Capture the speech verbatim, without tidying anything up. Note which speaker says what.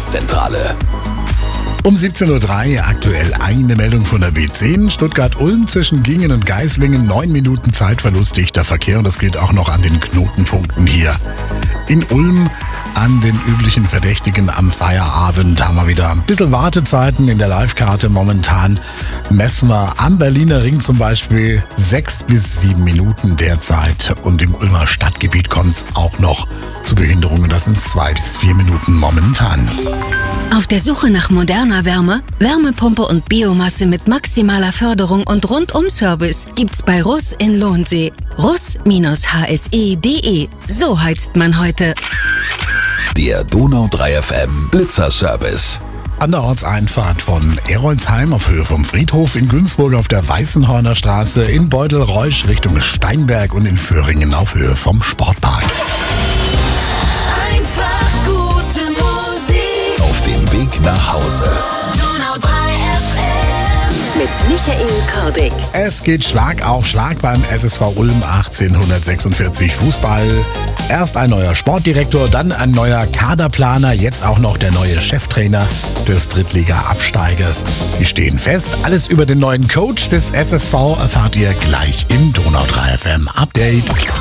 Speaker 1: Verkehrszentrale.
Speaker 2: Um siebzehn Uhr drei aktuell eine Meldung von der B zehn. Stuttgart-Ulm zwischen Gingen und Geislingen. Neun Minuten Zeitverlust, dichter Verkehr. Und das gilt auch noch an den Knotenpunkten hier. In Ulm an den üblichen Verdächtigen am Feierabend haben wir wieder ein bisschen Wartezeiten in der Live-Karte. Momentan messen wir am Berliner Ring zum Beispiel sechs bis sieben Minuten derzeit. Und im Ulmer Stadtgebiet kommt es auch noch zu Behinderungen. Das sind zwei bis vier Minuten momentan.
Speaker 3: Auf der Suche nach moderner Wärme, Wärmepumpe und Biomasse mit maximaler Förderung und Rundum-Service gibt's bei Russ in Lohnsee. russ H S E punkt de. So heizt man heute.
Speaker 1: Der Donau drei F M Blitzer-Service.
Speaker 2: An der Ortseinfahrt von Erolsheim auf Höhe vom Friedhof, in Günzburg auf der Weißenhorner Straße, in Beutelreusch Richtung Steinberg und in Föhringen auf Höhe vom Sportpark.
Speaker 4: Einfach gute Musik.
Speaker 1: Auf dem Weg nach Hause.
Speaker 4: Donau drei F M.
Speaker 3: Mit Michael Kordick.
Speaker 2: Es geht Schlag auf Schlag beim S S V Ulm achtzehnhundertsechsundvierzig Fußball. Erst ein neuer Sportdirektor, dann ein neuer Kaderplaner, jetzt auch noch der neue Cheftrainer des Drittliga-Absteigers. Die stehen fest. Alles über den neuen Coach des S S V erfahrt ihr gleich im Donau drei F M Update.